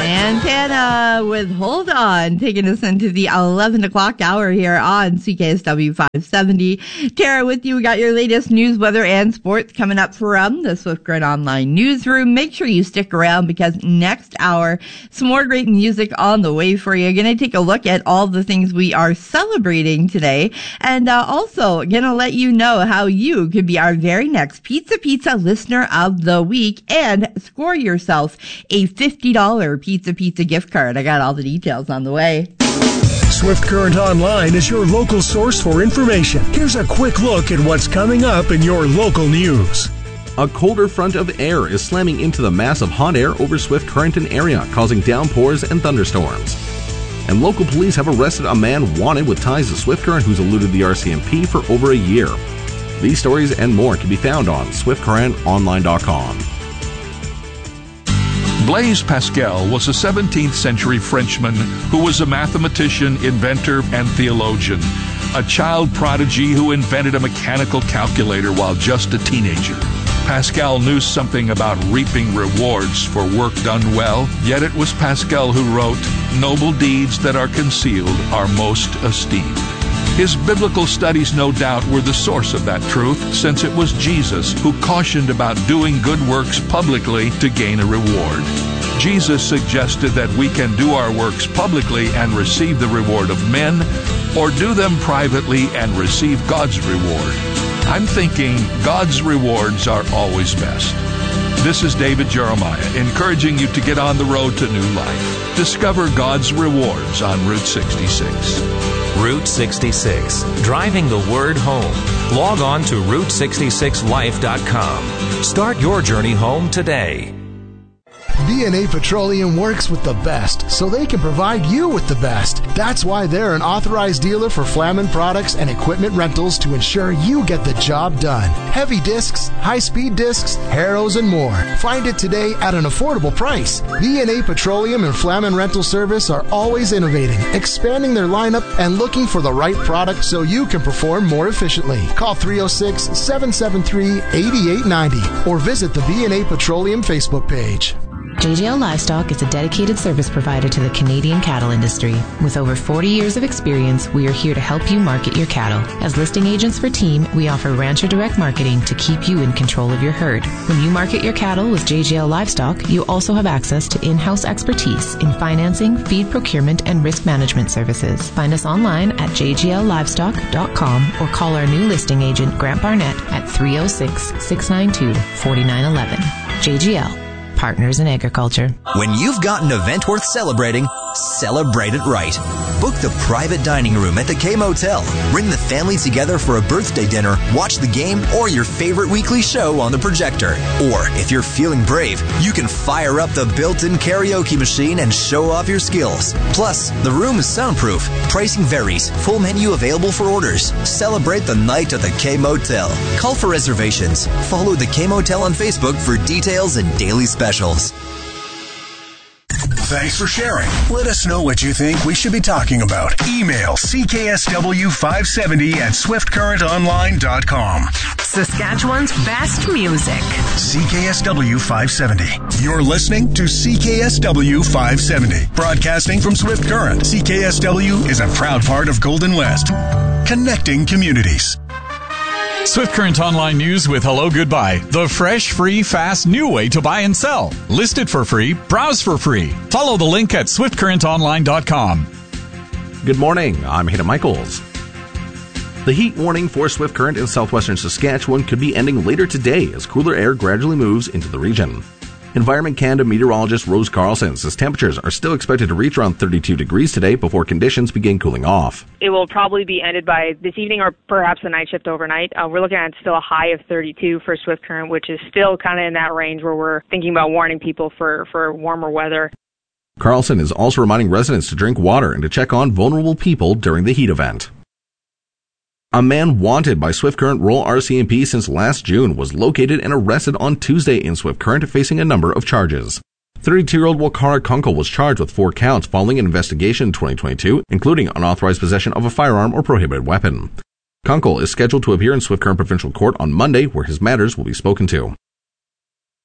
Santana with Hold On, taking us into the 11 o'clock hour here on CKSW 570. Tara with you. We got your latest news, weather, and sports coming up from the Swift Current Online newsroom. Make sure you stick around because next hour, some more great music on the way for you. Going to take a look at all the things we are celebrating today, and also going to let you know how you could be our very next Pizza Listener of the Week and score yourself a $50 Pizza gift card. I got all the details on the way. Swift Current Online is your local source for information. Here's a quick look at what's coming up in your local news. A colder front of air is slamming into the mass of hot air over Swift Current area, causing downpours and thunderstorms. And local police have arrested a man wanted with ties to Swift Current who's eluded the RCMP for over a year. These stories and more can be found on swiftcurrentonline.com. Blaise Pascal was a 17th century Frenchman who was a mathematician, inventor, and theologian, a child prodigy who invented a mechanical calculator while just a teenager. Pascal knew something about reaping rewards for work done well, yet it was Pascal who wrote, "Noble deeds that are concealed are most esteemed." His biblical studies, no doubt, were the source of that truth, since it was Jesus who cautioned about doing good works publicly to gain a reward. Jesus suggested that we can do our works publicly and receive the reward of men, or do them privately and receive God's reward. I'm thinking God's rewards are always best. This is David Jeremiah, encouraging you to get on the road to new life. Discover God's rewards on Route 66. Route 66, driving the word home. Log on to Route66Life.com. Start your journey home today. B&A Petroleum works with the best, so they can provide you with the best. That's why they're an authorized dealer for Flamin products and equipment rentals to ensure you get the job done. Heavy discs, high-speed discs, harrows, and more. Find it today at an affordable price. B&A Petroleum and Flamin Rental Service are always innovating, expanding their lineup, and looking for the right product so you can perform more efficiently. Call 306-773-8890 or visit the B&A Petroleum Facebook page. JGL Livestock is a dedicated service provider to the Canadian cattle industry. With over 40 years of experience, we are here to help you market your cattle. As listing agents for Team, we offer Rancher Direct Marketing to keep you in control of your herd. When you market your cattle with JGL Livestock, you also have access to in-house expertise in financing, feed procurement, and risk management services. Find us online at jgllivestock.com or call our new listing agent, Grant Barnett, at 306-692-4911. JGL. Partners in Agriculture. When you've got an event worth celebrating, celebrate it right. Book the private dining room at the K Motel. Bring the family together for a birthday dinner, watch the game, or your favorite weekly show on the projector. Or, if you're feeling brave, you can fire up the built-in karaoke machine and show off your skills. Plus, the room is soundproof. Pricing varies. Full menu available for orders. Celebrate the night at the K Motel. Call for reservations. Follow the K Motel on Facebook for details and daily specials. Thanks for sharing. Let us know what you think we should be talking about. Email CKSW570@swiftcurrentonline.com. Saskatchewan's best music. CKSW 570. You're listening to CKSW 570. Broadcasting from Swift Current. CKSW is a proud part of Golden West. Connecting communities. Swift Current Online News with Hello Goodbye. The fresh, free, fast, new way to buy and sell. List it for free. Browse for free. Follow the link at swiftcurrentonline.com. Good morning. I'm Hayden Michaels. The heat warning for Swift Current in southwestern Saskatchewan could be ending later today as cooler air gradually moves into the region. Environment Canada meteorologist Rose Carlson says temperatures are still expected to reach around 32 degrees today before conditions begin cooling off. It will probably be ended by this evening or perhaps the night shift overnight. We're looking at still a high of 32 for Swift Current, which is still kind of in that range where we're thinking about warning people for warmer weather. Carlson is also reminding residents to drink water and to check on vulnerable people during the heat event. A man wanted by Swift Current Rural RCMP since last June was located and arrested on Tuesday in Swift Current, facing a number of charges. 32-year-old Wakara Kunkel was charged with 4 counts following an investigation in 2022, including unauthorized possession of a firearm or prohibited weapon. Kunkel is scheduled to appear in Swift Current Provincial Court on Monday, where his matters will be spoken to.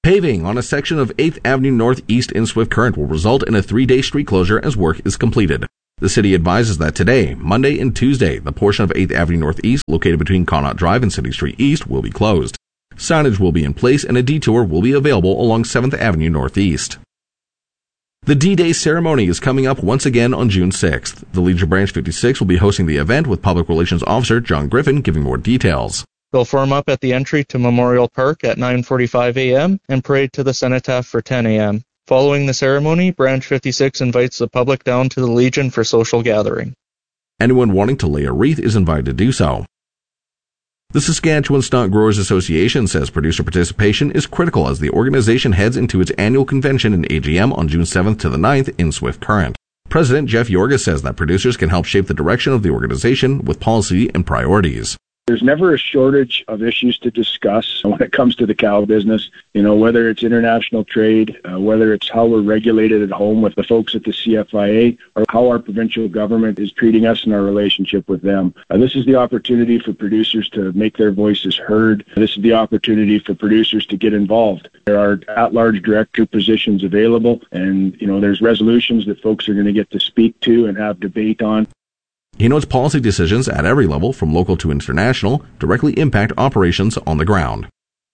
Paving on a section of 8th Avenue Northeast in Swift Current will result in a 3-day street closure as work is completed. The city advises that today, Monday and Tuesday, the portion of 8th Avenue Northeast located between Connaught Drive and City Street East will be closed. Signage will be in place and a detour will be available along 7th Avenue Northeast. The D-Day ceremony is coming up once again on June 6th. The Legion Branch 56 will be hosting the event with Public Relations Officer John Griffin giving more details. They'll form up at the entry to Memorial Park at 9:45 a.m. and parade to the Cenotaph for 10 a.m. Following the ceremony, Branch 56 invites the public down to the Legion for social gathering. Anyone wanting to lay a wreath is invited to do so. The Saskatchewan Stock Growers Association says producer participation is critical as the organization heads into its annual convention and AGM on June 7th to the 9th in Swift Current. President Jeff Yorga says that producers can help shape the direction of the organization with policy and priorities. There's never a shortage of issues to discuss when it comes to the cow business, whether it's international trade, whether it's how we're regulated at home with the folks at the CFIA, or how our provincial government is treating us in our relationship with them. This is the opportunity for producers to make their voices heard. This is the opportunity for producers to get involved. There are at-large director positions available, and, there's resolutions that folks are going to get to speak to and have debate on. He notes policy decisions at every level, from local to international, directly impact operations on the ground.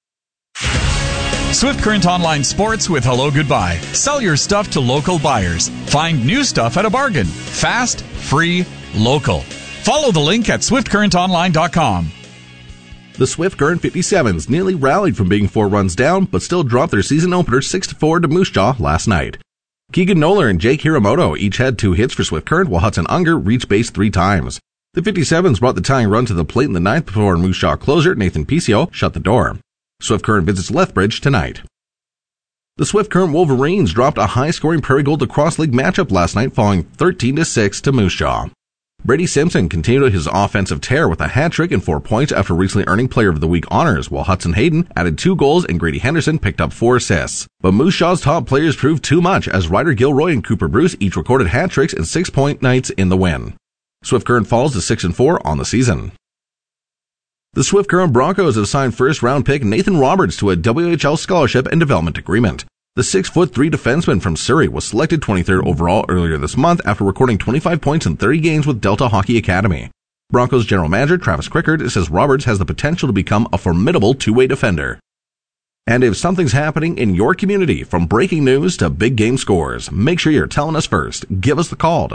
Swift Current Online Sports with Hello Goodbye. Sell your stuff to local buyers. Find new stuff at a bargain. Fast, free, local. Follow the link at swiftcurrentonline.com. The Swift Current 57s nearly rallied from being 4 runs down, but still dropped their season opener 6-4 to Moose Jaw last night. Keegan Noller and Jake Hiramoto each had 2 hits for Swift Current, while Hudson Unger reached base 3 times. The 57s brought the tying run to the plate in the 9th before Moose Jaw closer Nathan Picio shut the door. Swift Current visits Lethbridge tonight. The Swift Current Wolverines dropped a high-scoring Prairie Gold lacrosse league matchup last night, falling 13-6 to Moose Jaw. Brady Simpson continued his offensive tear with a hat trick and 4 points after recently earning Player of the Week honors, while Hudson Hayden added 2 goals and Grady Henderson picked up 4 assists. But Moose Jaw's top players proved too much as Ryder Gilroy and Cooper Bruce each recorded hat tricks and 6-point nights in the win. Swift Current falls to 6-4 on the season. The Swift Current Broncos have signed first-round pick Nathan Roberts to a WHL scholarship and development agreement. The 6'3" defenseman from Surrey was selected 23rd overall earlier this month after recording 25 points in 30 games with Delta Hockey Academy. Broncos general manager Travis Crickard says Roberts has the potential to become a formidable two-way defender. And if something's happening in your community, from breaking news to big game scores, make sure you're telling us first. Give us the call to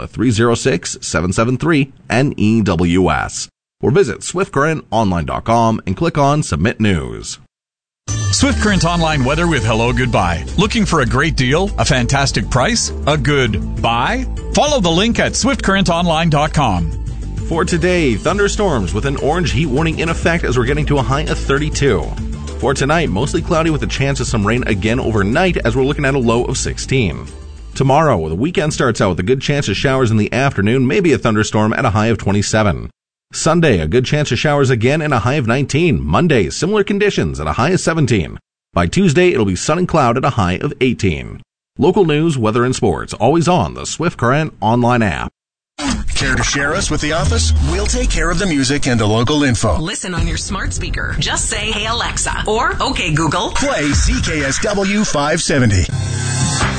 306-773-NEWS. Or visit swiftcurrentonline.com and click on Submit News. Swift Current Online weather with Hello Goodbye. Looking for a great deal, a fantastic price, a good buy? Follow the link at swiftcurrentonline.com. For today, thunderstorms with an orange heat warning in effect as we're getting to a high of 32. For tonight, mostly cloudy with a chance of some rain again overnight as we're looking at a low of 16. Tomorrow, the weekend starts out with a good chance of showers in the afternoon, maybe a thunderstorm at a high of 27. Sunday, a good chance of showers again and a high of 19. Monday, similar conditions at a high of 17. By Tuesday, it'll be sun and cloud at a high of 18. Local news, weather, and sports, always on the Swift Current online app. Care to share us with the office? We'll take care of the music and the local info. Listen on your smart speaker. Just say, "Hey Alexa," or "Okay Google." Play CKSW 570.